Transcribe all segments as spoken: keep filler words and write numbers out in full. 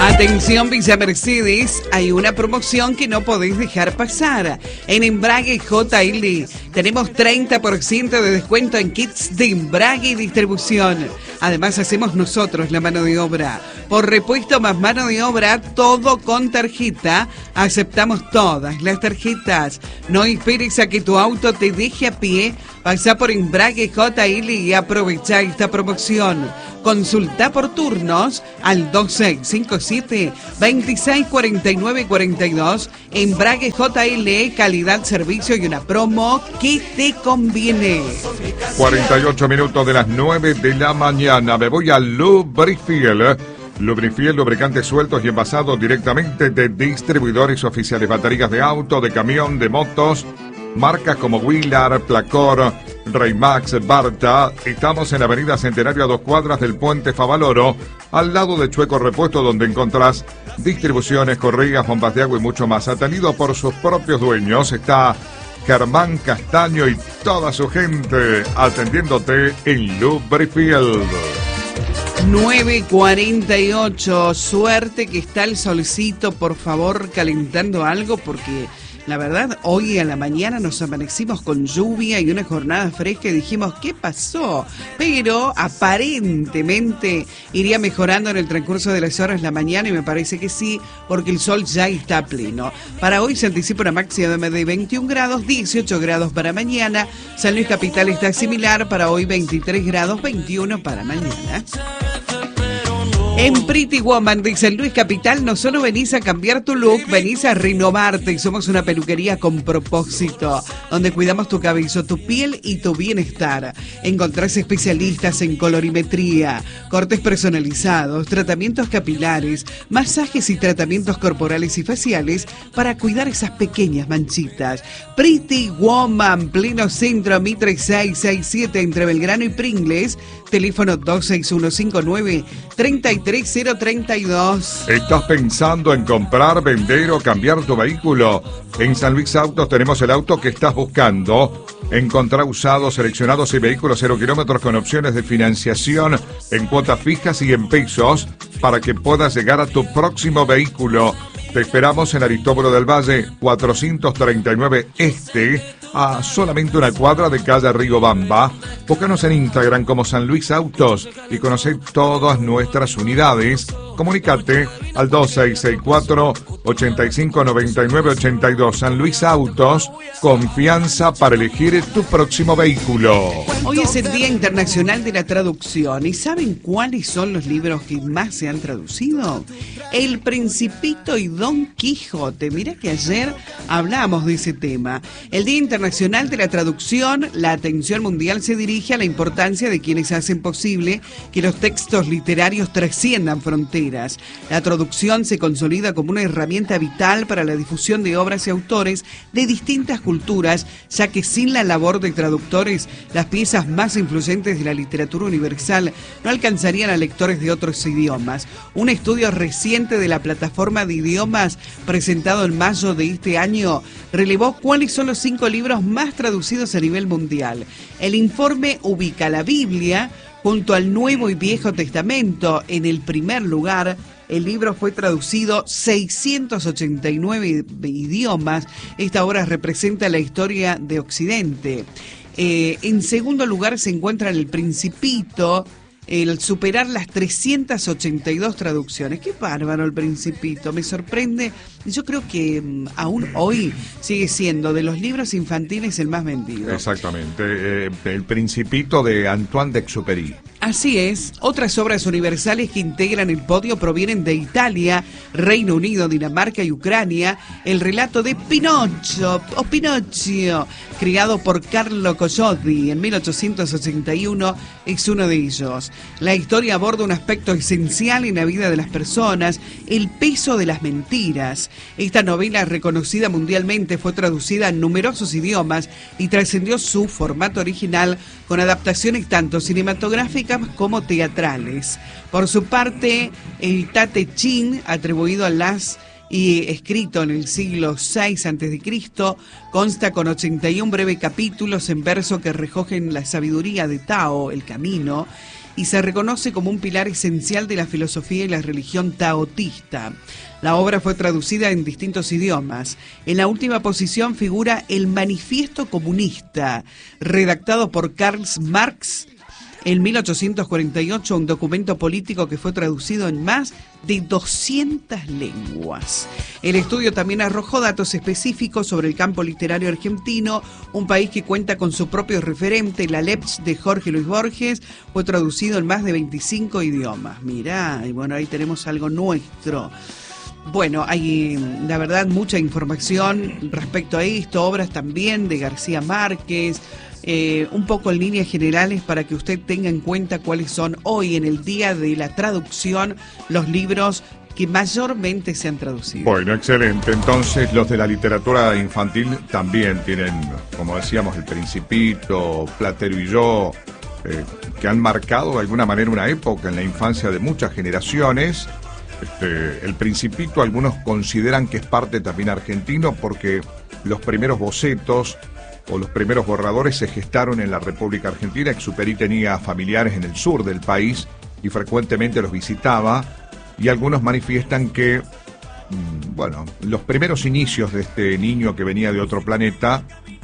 Atención Villa Mercedes, hay una promoción que no podéis dejar pasar. En Embrague J L tenemos treinta por ciento de descuento en kits de embrague y distribución. Además hacemos nosotros la mano de obra. Por repuesto más mano de obra, todo con tarjeta. Aceptamos todas las tarjetas. No esperes a que tu auto te deje a pie. Pasa por Embrague J L y aprovecha esta promoción. Consulta por turnos al dos seis cinco siete, dos seis cuatro nueve cuatro dos. Embrague J L, calidad, servicio y una promo que te conviene. cuarenta y ocho minutos de las nueve de la mañana. Me voy a Lubrifiel. Lubrifiel, lubricantes sueltos y envasados directamente de distribuidores oficiales. Baterías de auto, de camión, de motos. Marcas como Willard, Placor, Reymax, Barta. Estamos en la avenida Centenario a dos cuadras del puente Favaloro, al lado de Chueco Repuesto, donde encontrás distribuciones, correas, bombas de agua y mucho más. Atendido por sus propios dueños, está Germán Castaño y toda su gente atendiéndote en Lubrifield. nueve cuarenta y ocho, suerte que está el solcito, por favor, calentando algo, porque la verdad, hoy a la mañana nos amanecimos con lluvia y una jornada fresca y dijimos, ¿qué pasó? Pero aparentemente iría mejorando en el transcurso de las horas de la mañana y me parece que sí, porque el sol ya está pleno. Para hoy se anticipa una máxima de veintiún grados, dieciocho grados para mañana. San Luis Capital está similar, para hoy veintitrés grados, veintiuno para mañana. En Pretty Woman de San Luis Capital no solo venís a cambiar tu look, venís a renovarte y somos una peluquería con propósito, donde cuidamos tu cabello, tu piel y tu bienestar. Encontrás especialistas en colorimetría, cortes personalizados, tratamientos capilares, masajes y tratamientos corporales y faciales para cuidar esas pequeñas manchitas. Pretty Woman, pleno centro, Mitre seiscientos sesenta y siete entre Belgrano y Pringles, teléfono dos seis uno cinco nueve, tres tres cero tres dos. ¿Estás pensando en comprar, vender o cambiar tu vehículo? En San Luis Autos tenemos el auto que estás buscando. Encontrá usados, seleccionados y vehículos cero kilómetros con opciones de financiación en cuotas fijas y en pesos para que puedas llegar a tu próximo vehículo. Te esperamos en Aristóbulo del Valle, cuatrocientos treinta y nueve Este, a solamente una cuadra de calle Riobamba. Búscanos en Instagram como San Luis Autos y conoce todas nuestras unidades. Comunicate al dos seis seis cuatro, ocho cinco nueve nueve ocho dos. San Luis Autos, confianza para elegir tu próximo vehículo. Hoy es el Día Internacional de la Traducción. ¿Y saben cuáles son los libros que más se han traducido? El Principito y Don Quijote. Mira que ayer hablamos de ese tema. El Día Internacional de la Traducción, la atención mundial se dirige a la importancia de quienes hacen posible que los textos literarios trasciendan fronteras. La traducción se consolida como una herramienta vital para la difusión de obras y autores de distintas culturas, ya que sin la labor de traductores, las piezas más influyentes de la literatura universal no alcanzarían a lectores de otros idiomas. Un estudio reciente de la plataforma de idiomas, presentado en mayo de este año, relevó cuáles son los cinco libros más traducidos a nivel mundial. El informe ubica la Biblia junto al Nuevo y Viejo Testamento en el primer lugar. El libro fue traducido seiscientos ochenta y nueve idiomas. Esta obra representa la historia de Occidente. Eh, en segundo lugar se encuentra El Principito, el superar las trescientas ochenta y dos traducciones. Qué bárbaro El Principito, me sorprende. Yo creo que um, aún hoy sigue siendo de los libros infantiles el más vendido. Exactamente, eh, El Principito de Antoine de Exupéry. Así es. Otras obras universales que integran el podio provienen de Italia, Reino Unido, Dinamarca y Ucrania. El relato de Pinocho, o Pinocchio, creado por Carlo Collodi en mil ochocientos ochenta y uno, es uno de ellos. La historia aborda un aspecto esencial en la vida de las personas, el peso de las mentiras. Esta novela, reconocida mundialmente, fue traducida en numerosos idiomas y trascendió su formato original con adaptaciones tanto cinematográficas como teatrales. Por su parte, el Tate Ching, atribuido a las y escrito en el siglo seis antes de Cristo, consta con ochenta y uno breves capítulos en verso que recogen la sabiduría de Tao, el camino. y se reconoce como un pilar esencial de la filosofía y la religión taoísta. La obra fue traducida en distintos idiomas. En la última posición figura el Manifiesto Comunista, redactado por Karl Marx en mil ochocientos cuarenta y ocho, un documento político que fue traducido en más de doscientas lenguas. El estudio también arrojó datos específicos sobre el campo literario argentino, un país que cuenta con su propio referente. La Leps de Jorge Luis Borges fue traducido en más de veinticinco idiomas. Mirá, y bueno, ahí tenemos algo nuestro. Bueno, hay, la verdad, mucha información respecto a esto, obras también de García Márquez, eh, un poco en líneas generales para que usted tenga en cuenta cuáles son hoy, en el día de la traducción, los libros que mayormente se han traducido. Bueno, excelente. Entonces, los de la literatura infantil también tienen, como decíamos, El Principito, Platero y yo, eh, que han marcado de alguna manera una época en la infancia de muchas generaciones. Este, El Principito, algunos consideran que es parte también argentino porque los primeros bocetos o los primeros borradores se gestaron en la República Argentina. Exupéry tenía familiares en el sur del país y frecuentemente los visitaba, y algunos manifiestan que, bueno, los primeros inicios de este niño que venía de otro planeta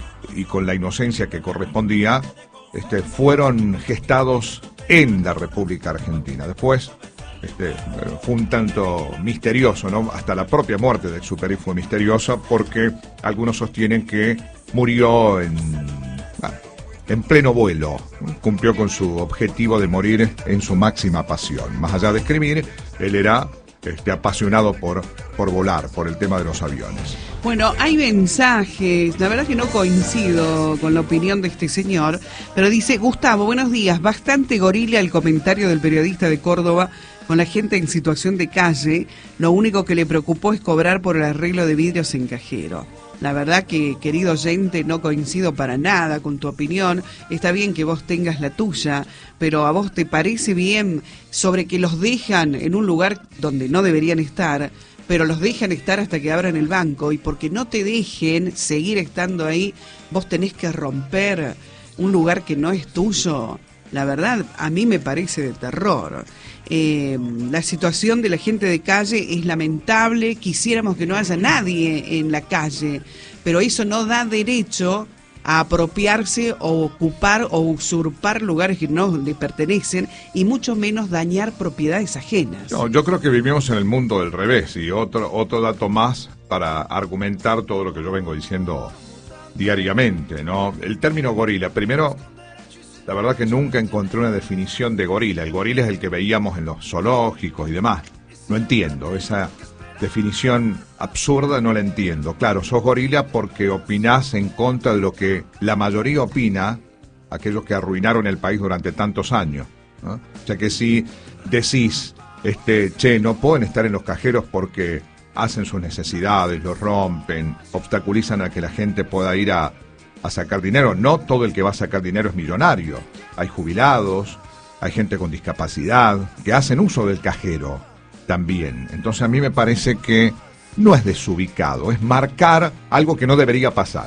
y con la inocencia que correspondía, este, fueron gestados en la República Argentina. Después Este, fue un tanto misterioso, ¿no? Hasta la propia muerte de Exupéry fue misteriosa porque algunos sostienen que murió en, bueno, en pleno vuelo. Cumplió con su objetivo de morir en su máxima pasión. Más allá de escribir, él era este, apasionado por, por volar, por el tema de los aviones. Bueno, hay mensajes, la verdad que no coincido con la opinión de este señor, pero dice: Gustavo, buenos días, bastante gorila el comentario del periodista de Córdoba con la gente en situación de calle. Lo único que le preocupó es cobrar por el arreglo de vidrios en cajero. La verdad que, querido oyente, no coincido para nada con tu opinión. Está bien que vos tengas la tuya, pero ¿a vos te parece bien sobre que los dejan en un lugar donde no deberían estar, pero los dejan estar hasta que abran el banco, y porque no te dejen seguir estando ahí, vos tenés que romper un lugar que no es tuyo? La verdad, a mí me parece de terror. Eh, la situación de la gente de calle es lamentable. Quisiéramos que no haya nadie en la calle, pero eso no da derecho a apropiarse o ocupar o usurpar lugares que no le pertenecen, y mucho menos dañar propiedades ajenas. No, yo creo que vivimos en el mundo del revés. Y otro, otro dato más para argumentar todo lo que yo vengo diciendo diariamente, ¿no? El término gorila, primero, la verdad que nunca encontré una definición de gorila. El gorila es el que veíamos en los zoológicos y demás. No entiendo, esa definición absurda no la entiendo. Claro, sos gorila porque opinás en contra de lo que la mayoría opina, aquellos que arruinaron el país durante tantos años, ¿no? O sea que si decís, este, che, no pueden estar en los cajeros porque hacen sus necesidades, los rompen, obstaculizan a que la gente pueda ir a a sacar dinero. No todo el que va a sacar dinero es millonario. Hay jubilados, hay gente con discapacidad que hacen uso del cajero también. Entonces a mí me parece que no es desubicado, es marcar algo que no debería pasar.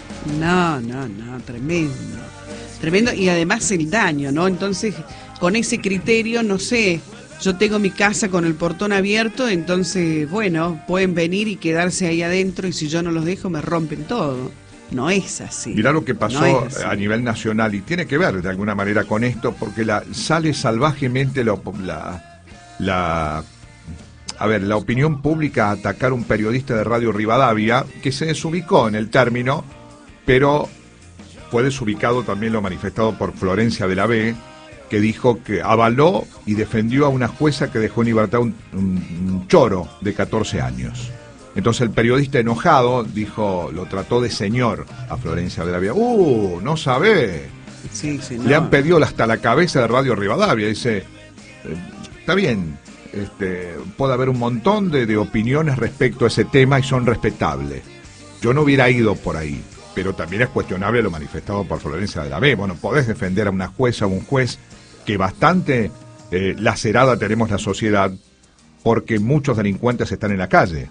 No, no, no, tremendo. Tremendo, y además el daño, ¿no? Entonces, con ese criterio, no sé, yo tengo mi casa con el portón abierto, entonces, bueno, pueden venir y quedarse ahí adentro, y si yo no los dejo me rompen todo. No es así. Mirá lo que pasó no a nivel nacional, y tiene que ver de alguna manera con esto, porque la, sale salvajemente la, la, la, a ver, la opinión pública a atacar a un periodista de Radio Rivadavia, que se desubicó en el término, pero fue desubicado también lo manifestado por Florencia de la B, que dijo que avaló y defendió a una jueza que dejó en libertad un, un, un choro de catorce años. Entonces el periodista enojado dijo, lo trató de señor a Florencia de la Vía. ¡Uh! No sabe. Sí, sí, no. Le han pedido hasta la cabeza de Radio Rivadavia. Dice, eh, está bien, este, puede haber un montón de, de opiniones respecto a ese tema y son respetables. Yo no hubiera ido por ahí, pero también es cuestionable lo manifestado por Florencia de la B. Bueno, podés defender a una jueza o un juez que bastante eh, lacerada tenemos la sociedad porque muchos delincuentes están en la calle.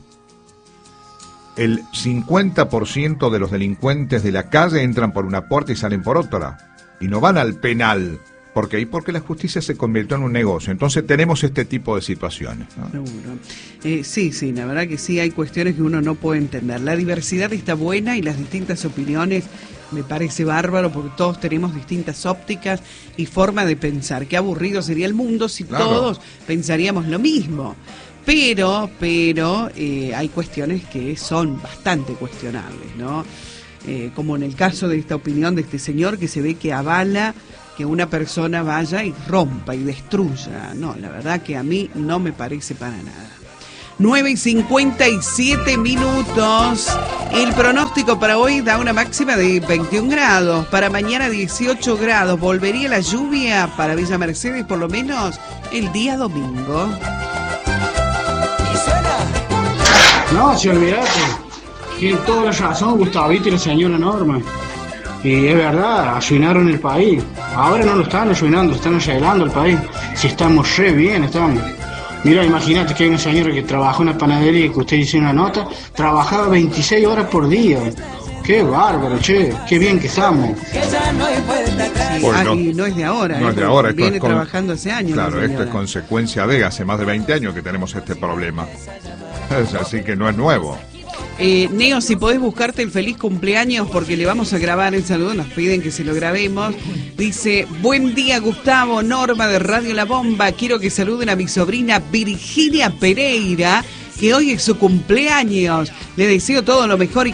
El cincuenta por ciento de los delincuentes de la calle entran por una puerta y salen por otra. Y no van al penal ¿Por qué? Y porque la justicia se convirtió en un negocio. Entonces tenemos este tipo de situaciones, ¿no? Seguro. Eh, sí, sí, la verdad que sí, hay cuestiones que uno no puede entender. La diversidad está buena y las distintas opiniones me parece bárbaro porque todos tenemos distintas ópticas y forma de pensar. Qué aburrido sería el mundo si Claro. todos pensaríamos lo mismo. Pero, pero eh, hay cuestiones que son bastante cuestionables, ¿no? Eh, como en el caso de esta opinión de este señor que se ve que avala que una persona vaya y rompa y destruya. No, la verdad que a mí no me parece para nada. nueve y cincuenta y siete minutos. El pronóstico para hoy da una máxima de veintiún grados. Para mañana dieciocho grados. Volvería la lluvia para Villa Mercedes por lo menos el día domingo. No, si olvidate. Tiene toda la razón Gustavito y la señora Norma. Y es verdad, arruinaron el país. Ahora no lo están arruinando, están arreglando el país. Si estamos re bien, estamos. Mira, imagínate que hay una señora que trabajó en una panadería, que usted dice una nota, trabajaba veintiséis horas por día. Qué bárbaro, che, qué bien que estamos. Sí, Bueno, ah, y no es de ahora, no ¿eh? es de ahora, esto Viene es con- trabajando hace años. la Claro, esto es señora. consecuencia de hace más de veinte años que tenemos este problema. Así que no es nuevo. Eh, Neo, si podés buscarte el feliz cumpleaños porque le vamos a grabar el saludo, nos piden que se lo grabemos. Dice, buen día Gustavo, Norma de Radio La Bomba, quiero que saluden a mi sobrina Virginia Pereira, que hoy es su cumpleaños. Le deseo todo lo mejor y